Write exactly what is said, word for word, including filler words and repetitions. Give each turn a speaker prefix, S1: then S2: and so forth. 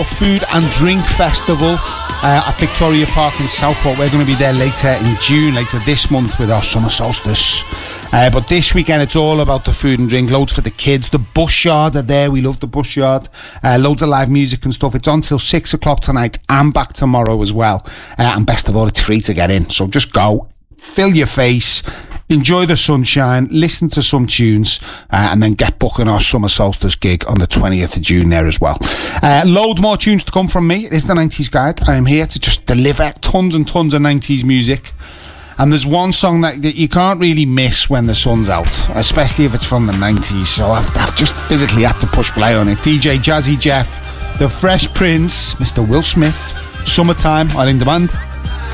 S1: Food and Drink Festival uh, at Victoria Park in Southport. We're going to be there later in June, later this month with our summer solstice. Uh, but this weekend it's all about the food and drink. Loads for the kids. The Bush Yard are there. We love the Bush Yard. Uh, loads of live music and stuff. It's on till six o'clock tonight and back tomorrow as well. Uh, and best of all, it's free to get in. So just go, fill your face, enjoy the sunshine, listen to some tunes, uh, and then get booking our summer solstice gig on the twentieth of June there as well. Uh, loads more tunes to come from me. It is the nineties Guide. I am here to just deliver tons and tons of nineties music. And there's one song that, that you can't really miss when the sun's out, especially if it's from the nineties. So I've, I've just physically had to push play on it. D J Jazzy Jeff, The Fresh Prince, Mister Will Smith, Summertime on In Demand.